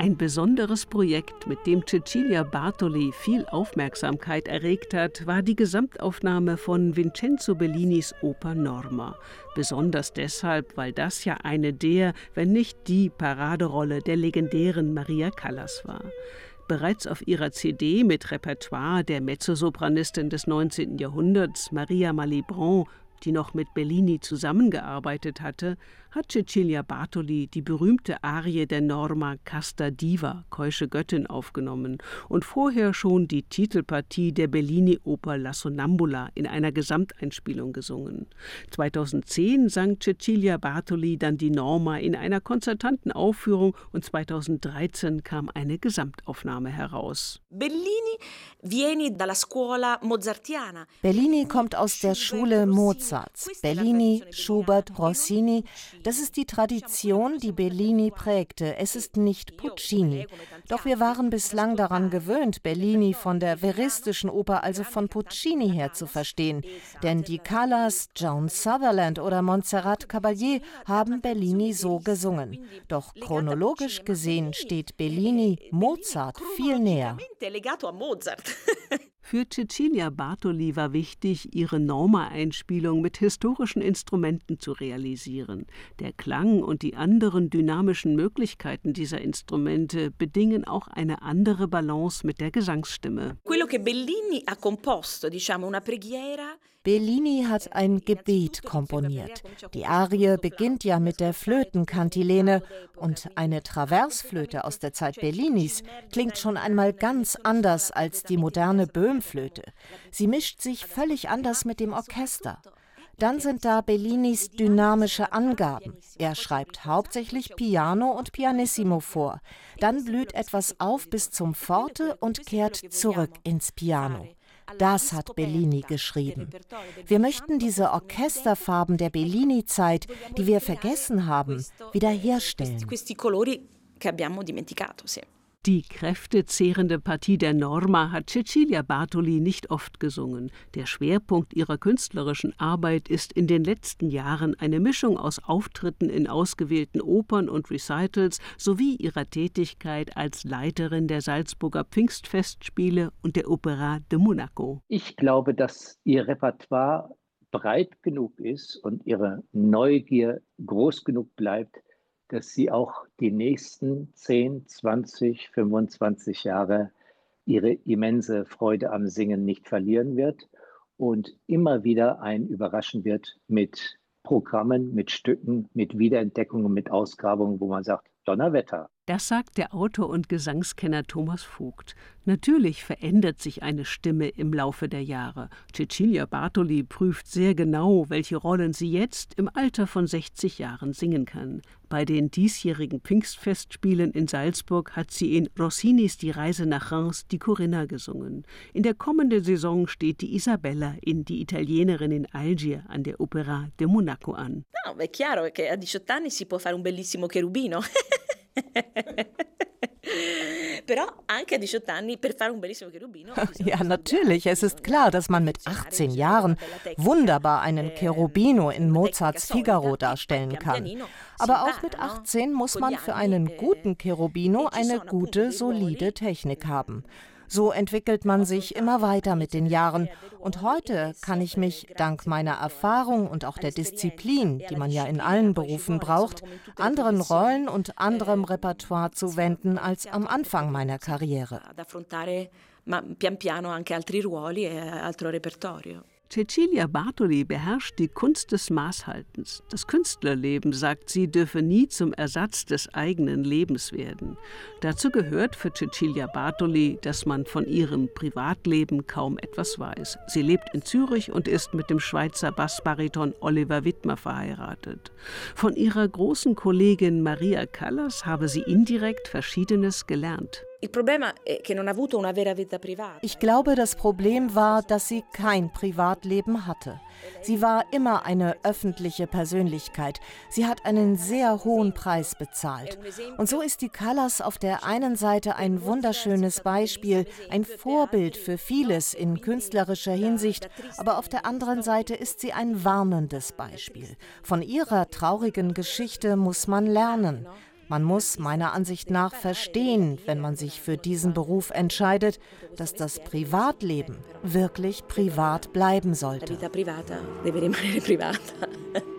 Ein besonderes Projekt, mit dem Cecilia Bartoli viel Aufmerksamkeit erregt hat, war die Gesamtaufnahme von Vincenzo Bellinis Oper Norma. Besonders deshalb, weil das ja eine der, wenn nicht die Paraderolle der legendären Maria Callas war. Bereits auf ihrer CD mit Repertoire der Mezzosopranistin des 19. Jahrhunderts, Maria Malibran, die noch mit Bellini zusammengearbeitet hatte, hat Cecilia Bartoli die berühmte Arie der Norma Casta Diva, keusche Göttin, aufgenommen und vorher schon die Titelpartie der Bellini-Oper La Sonnambula in einer Gesamteinspielung gesungen. 2010 sang Cecilia Bartoli dann die Norma in einer konzertanten Aufführung und 2013 kam eine Gesamtaufnahme heraus. Bellini kommt aus der Schule Mozarts. Bellini, Schubert, Rossini, das ist die Tradition, die Bellini prägte. Es ist nicht Puccini. Doch wir waren bislang daran gewöhnt, Bellini von der veristischen Oper, also von Puccini her zu verstehen. Denn die Callas, Joan Sutherland oder Montserrat Caballé haben Bellini so gesungen. Doch chronologisch gesehen steht Bellini Mozart viel näher. Für Cecilia Bartoli war wichtig, ihre Norma-Einspielung mit historischen Instrumenten zu realisieren. Der Klang und die anderen dynamischen Möglichkeiten dieser Instrumente bedingen auch eine andere Balance mit der Gesangsstimme. Bellini hat ein Gebet komponiert. Die Arie beginnt ja mit der Flötenkantilene und eine Traversflöte aus der Zeit Bellinis klingt schon einmal ganz anders als die moderne Böhmflöte. Sie mischt sich völlig anders mit dem Orchester. Dann sind da Bellinis dynamische Angaben. Er schreibt hauptsächlich Piano und Pianissimo vor. Dann blüht etwas auf bis zum Forte und kehrt zurück ins Piano. Das hat Bellini geschrieben. Wir möchten diese Orchesterfarben der Bellini-Zeit, die wir vergessen haben, wiederherstellen. Die kräftezehrende Partie der Norma hat Cecilia Bartoli nicht oft gesungen. Der Schwerpunkt ihrer künstlerischen Arbeit ist in den letzten Jahren eine Mischung aus Auftritten in ausgewählten Opern und Recitals sowie ihrer Tätigkeit als Leiterin der Salzburger Pfingstfestspiele und der Opéra de Monaco. Ich glaube, dass ihr Repertoire breit genug ist und ihre Neugier groß genug bleibt, dass sie auch die nächsten 10, 20, 25 Jahre ihre immense Freude am Singen nicht verlieren wird und immer wieder einen überraschen wird mit Programmen, mit Stücken, mit Wiederentdeckungen, mit Ausgrabungen, wo man sagt, Donnerwetter. Das sagt der Autor und Gesangskenner Thomas Vogt. Natürlich verändert sich eine Stimme im Laufe der Jahre. Cecilia Bartoli prüft sehr genau, welche Rollen sie jetzt im Alter von 60 Jahren singen kann. Bei den diesjährigen Pfingstfestspielen in Salzburg hat sie in Rossinis Die Reise nach Reims die Corinna gesungen. In der kommenden Saison steht die Isabella in Die Italienerin in Algier an der Opéra de Monaco an. No, è chiaro che a 18 anni si può fare un bellissimo cherubino. Ja, natürlich. Es ist klar, dass man mit 18 Jahren wunderbar einen Cherubino in Mozarts Figaro darstellen kann. Aber auch mit 18 muss man für einen guten Cherubino eine gute, solide Technik haben. So entwickelt man sich immer weiter mit den Jahren. Und heute kann ich mich dank meiner Erfahrung und auch der Disziplin, die man ja in allen Berufen braucht, anderen Rollen und anderem Repertoire zuwenden als am Anfang meiner Karriere. Cecilia Bartoli beherrscht die Kunst des Maßhaltens. Das Künstlerleben, sagt sie, dürfe nie zum Ersatz des eigenen Lebens werden. Dazu gehört für Cecilia Bartoli, dass man von ihrem Privatleben kaum etwas weiß. Sie lebt in Zürich und ist mit dem Schweizer Bassbariton Oliver Widmer verheiratet. Von ihrer großen Kollegin Maria Callas habe sie indirekt Verschiedenes gelernt. Ich glaube, das Problem war, dass sie kein Privatleben hatte. Sie war immer eine öffentliche Persönlichkeit. Sie hat einen sehr hohen Preis bezahlt. Und so ist die Callas auf der einen Seite ein wunderschönes Beispiel, ein Vorbild für vieles in künstlerischer Hinsicht, aber auf der anderen Seite ist sie ein warnendes Beispiel. Von ihrer traurigen Geschichte muss man lernen. Man muss meiner Ansicht nach verstehen, wenn man sich für diesen Beruf entscheidet, dass das Privatleben wirklich privat bleiben sollte. La vita privata deve rimanere privata.